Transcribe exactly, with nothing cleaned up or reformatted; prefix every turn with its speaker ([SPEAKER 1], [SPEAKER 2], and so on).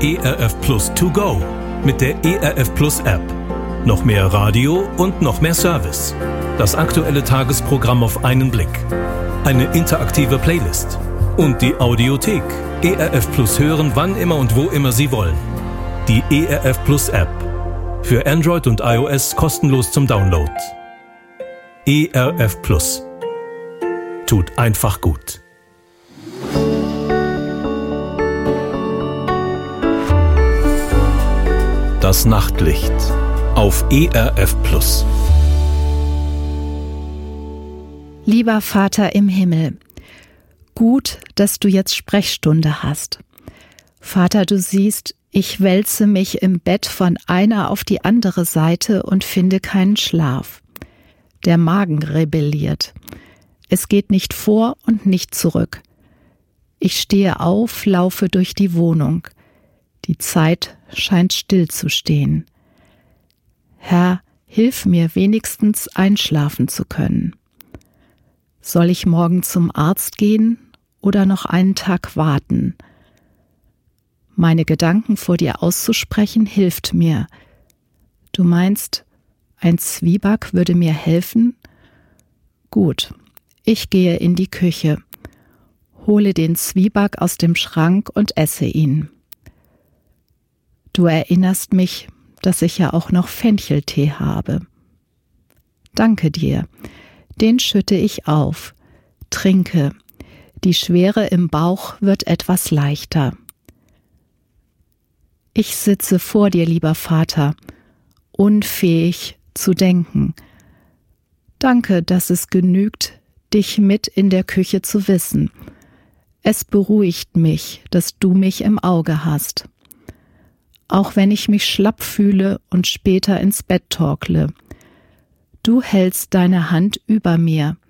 [SPEAKER 1] E R F Plus To Go mit der E R F Plus App. Noch mehr Radio und noch mehr Service. Das aktuelle Tagesprogramm auf einen Blick. Eine interaktive Playlist. Und die Audiothek. E R F Plus hören, wann immer und wo immer Sie wollen. Die E R F Plus App. Für Android und iOS kostenlos zum Download. E R F Plus. Tut einfach gut. Das Nachtlicht auf E R F Plus.
[SPEAKER 2] Lieber Vater im Himmel, gut, dass du jetzt Sprechstunde hast. Vater, du siehst, ich wälze mich im Bett von einer auf die andere Seite und finde keinen Schlaf. Der Magen rebelliert. Es geht nicht vor und nicht zurück. Ich stehe auf, laufe durch die Wohnung. Die Zeit scheint still zu stehen. Herr, hilf mir wenigstens einschlafen zu können. Soll ich morgen zum Arzt gehen oder noch einen Tag warten? Meine Gedanken vor dir auszusprechen hilft mir. Du meinst, ein Zwieback würde mir helfen? Gut, ich gehe in die Küche, hole den Zwieback aus dem Schrank und esse ihn. Du erinnerst mich, dass ich ja auch noch Fencheltee habe. Danke dir, den schütte ich auf, trinke, die Schwere im Bauch wird etwas leichter. Ich sitze vor dir, lieber Vater, unfähig zu denken. Danke, dass es genügt, dich mit in der Küche zu wissen. Es beruhigt mich, dass du mich im Auge hast. Auch wenn ich mich schlapp fühle und später ins Bett torkle. Du hältst deine Hand über mir,